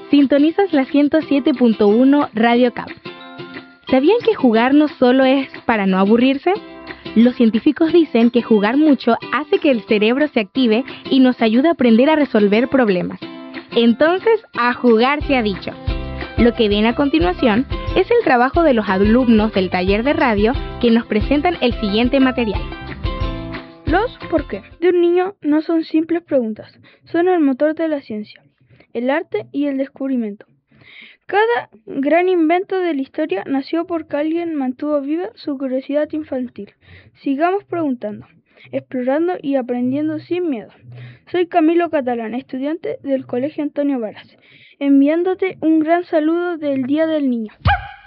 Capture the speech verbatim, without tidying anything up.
Sintonizas la ciento siete punto uno Radio Cap. ¿Sabían que jugar no solo es para no aburrirse? Los científicos dicen que jugar mucho hace que el cerebro se active y nos ayuda a aprender a resolver problemas. Entonces, a jugar se ha dicho. Lo que viene a continuación es el trabajo de los alumnos del taller de radio que nos presentan el siguiente material. Los ¿por qué? De un niño no son simples preguntas, son el motor de la ciencia, el arte y el descubrimiento. Cada gran invento de la historia nació porque alguien mantuvo viva su curiosidad infantil. Sigamos preguntando, explorando y aprendiendo sin miedo. Soy Camilo Catalán, estudiante del Colegio Antonio Varas, enviándote un gran saludo del Día del Niño.